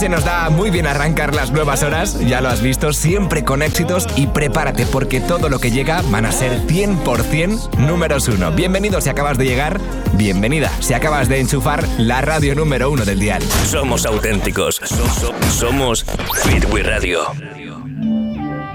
Se nos da muy bien arrancar las nuevas horas, ya lo has visto, siempre con éxitos y prepárate porque todo lo que llega van a ser 100% números 1. Bienvenido si acabas de llegar, bienvenida si acabas de enchufar la radio número 1 del dial. Somos auténticos, somos Beat We Radio.